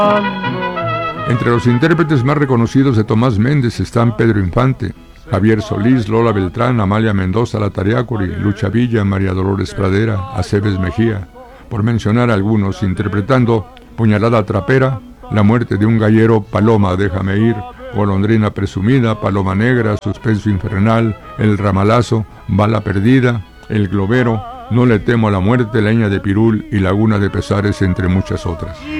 Entre los intérpretes más reconocidos de Tomás Méndez están Pedro Infante, Javier Solís, Lola Beltrán, Amalia Mendoza Latariácuri, Lucha Villa, María Dolores Pradera, Aceves Mejía, por mencionar algunos, interpretando Puñalada Trapera, La muerte de un gallero, Paloma, déjame ir, Golondrina presumida, Paloma negra, Suspenso infernal, El ramalazo, Bala perdida, El globero, No le temo a la muerte, Leña de pirul y Laguna de pesares, entre muchas otras.